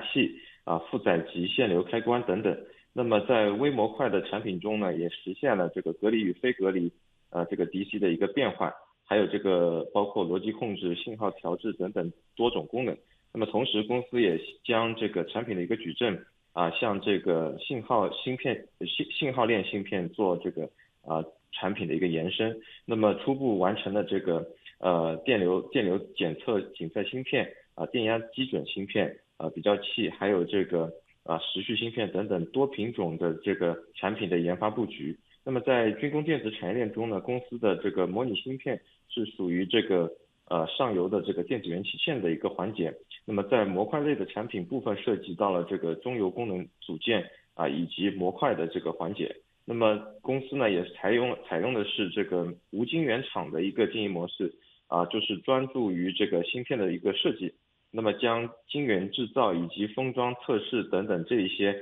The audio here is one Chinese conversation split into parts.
器负载级、限流开关等等。那么在微模块的产品中呢，也实现了这个隔离与非隔离这个 DC 的一个变换，还有这个包括逻辑控制、信号调制等等多种功能。那么同时，公司也将这个产品的一个矩阵向这个信号链芯片做这个产品的一个延伸。那么初步完成了这个电流检测检测芯片电压基准芯片比较器，还有这个时序芯片等等多品种的这个产品的研发布局。那么在军工电子产业链中呢，公司的这个模拟芯片是属于这个上游的这个电子元器件的一个环节。那么在模块类的产品部分涉及到了这个中游功能组件以及模块的这个环节。那么公司呢也采用的是这个无晶圆厂的一个经营模式就是专注于这个芯片的一个设计。那么将晶圆制造以及封装测试等等这一些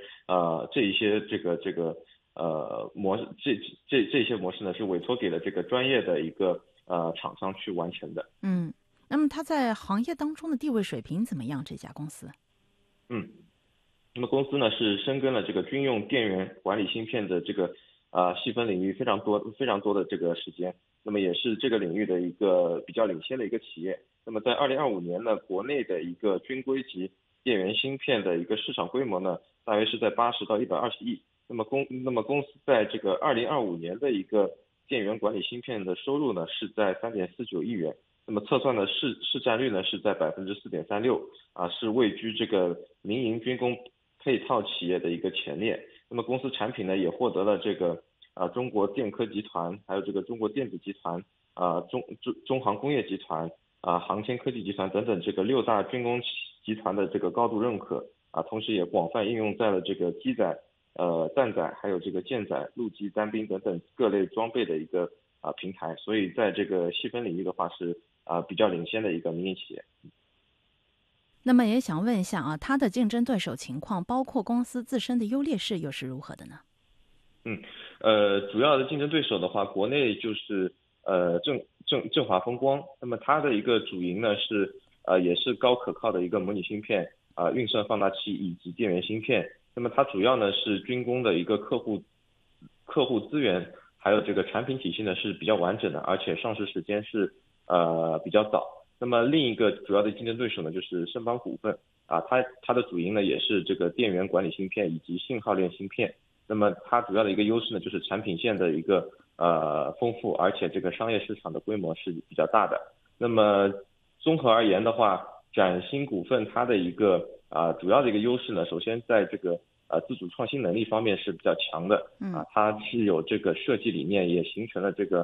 模式这些模式呢是委托给了这个专业的一个厂商去完成的。 那么它在行业当中的地位水平怎么样？这家公司？ 那么公司呢是深耕了这个军用电源管理芯片的这个细分领域非常多的这个时间。那么也是这个领域的一个比较领先的一个企业。那么在2025年呢，国内的一个军规级电源芯片的一个市场规模呢，大约是在80到120亿。那么公司在这个2025年的一个电源管理芯片的收入呢，是在3.49亿元。那么测算的市占率呢是在4.36%，是位居这个民营军工配套企业的一个前列。那么公司产品呢也获得了这个中国电科集团，还有这个中国电子集团中航工业集团航天科技集团等等这个6大军工集团的这个高度认可同时也广泛应用在了这个机载弹载还有这个舰载陆基单兵等等各类装备的一个平台。所以在这个细分领域的话是比较领先的一个民营企业。 那么也想问一下它的竞争对手情况，包括公司自身的优劣势又是如何的呢？ 主要的竞争对手的话，国内就是振华风光。那么它的一个主营呢是也是高可靠的一个模拟芯片运算放大器以及电源芯片。那么它主要呢是军工的一个客户资源，还有这个产品体系呢是比较完整的，而且上市时间是比较早。那么另一个主要的竞争对手呢就是盛邦股份它的主营呢也是这个电源管理芯片以及信号链芯片。那么它主要的一个优势呢就是产品线的一个丰富，而且这个商业市场的规模是比较大的。那么综合而言的话，崭新股份它的一个主要的一个优势呢，首先在这个自主创新能力方面是比较强的它是有这个设计理念，也形成了这个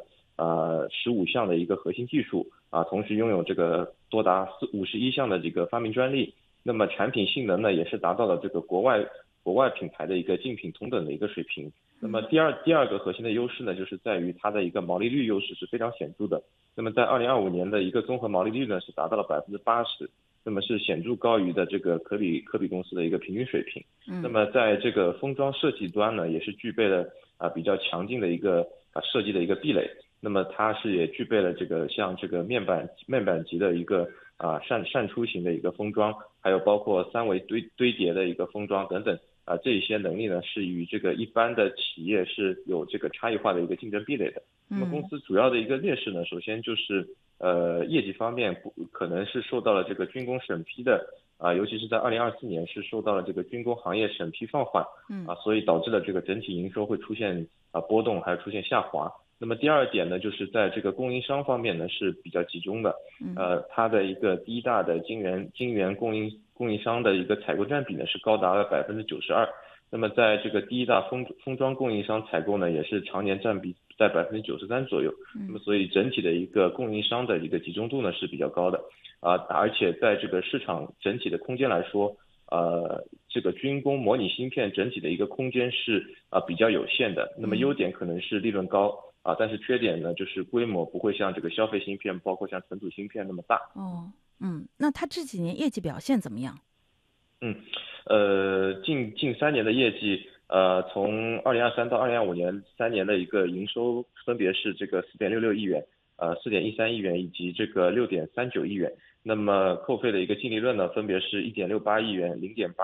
15项的一个核心技术同时拥有这个多达51项的这个发明专利。那么产品性能呢也是达到了这个国外品牌的一个竞品同等的一个水平。那么第二个核心的优势呢，就是在于它的一个毛利率优势是非常显著的。那么在2025年的一个综合毛利率呢是达到了80%，那么是显著高于的这个可比公司的一个平均水平。那么在这个封装设计端呢，也是具备了比较强劲的一个设计的一个壁垒。那么它是也具备了这个像这个面板级的一个扇出型的一个封装，还有包括3维堆叠的一个封装等等这一些能力呢是与这个一般的企业是有这个差异化的一个竞争壁垒的。那么公司主要的一个劣势呢，首先就是业绩方面可能是受到了这个军工审批的尤其是在2024年是受到了这个军工行业审批放缓所以导致了这个整体营收会出现波动，还有出现下滑。那么第二点呢，就是在这个供应商方面呢是比较集中的它的一个第一大的晶圆供应商的一个采购占比呢是高达了92%。那么在这个第一大封装供应商采购呢也是常年占比在93%左右。那么所以整体的一个供应商的一个集中度呢是比较高的而且在这个市场整体的空间来说这个军工模拟芯片整体的一个空间是比较有限的。那么优点可能是利润高但是缺点呢就是规模不会像这个消费芯片包括像存储芯片那么大。 那它这几年业绩表现怎么样？ 近3年的业绩从2023到2025年3年的一个营收分别是这个4.66亿元4.13亿元以及这个6.39亿元。那么扣费的一个净利润呢分别是1.68亿元0.8